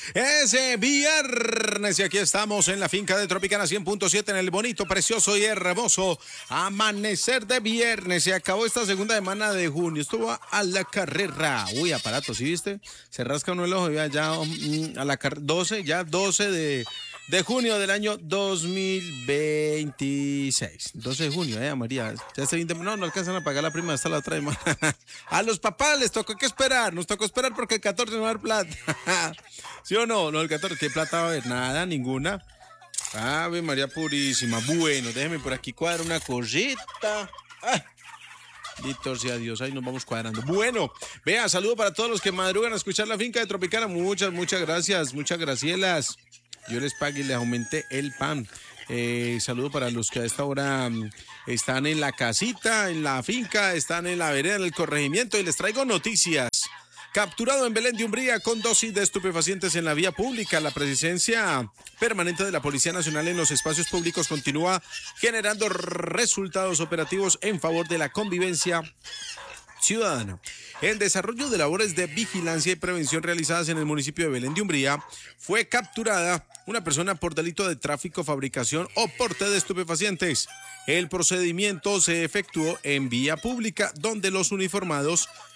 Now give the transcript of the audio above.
Ese viernes y aquí estamos en la finca de Tropicana 100.7 en el bonito, precioso y hermoso amanecer de viernes. Se acabó esta segunda semana de junio. Esto va a la carrera. Uy, aparato, ¿sí viste? Se rasca uno el ojo ya a la 12, ya 12 de junio del año 2026. 12 de junio, María. Ya este 20, no alcanzan a pagar la prima hasta la otra semana. A los papás les tocó que esperar. Nos tocó esperar porque el 14 no va a haber plata. ¿Sí o no? No, el 14, ¿qué plata va a haber? Nada, ninguna. Ave María Purísima. Bueno, déjeme por aquí cuadrar una cosita. Bendito sea Dios, ahí nos vamos cuadrando. Bueno, vea, saludo para todos los que madrugan a escuchar la finca de Tropicana. Muchas gracias, muchas gracielas. Yo les pague y les aumente el pan. Saludo para los que a esta hora están en la casita, en la finca, están en la vereda, en el corregimiento y les traigo noticias. Capturado en Belén de Umbría con dosis de estupefacientes en la vía pública. La presencia permanente de la Policía Nacional en los espacios públicos continúa generando resultados operativos en favor de la convivencia ciudadana. En desarrollo de labores de vigilancia y prevención realizadas en el municipio de Belén de Umbría, fue capturada una persona por delito de tráfico, fabricación o porte de estupefacientes. El procedimiento se efectuó en vía pública, donde los uniformados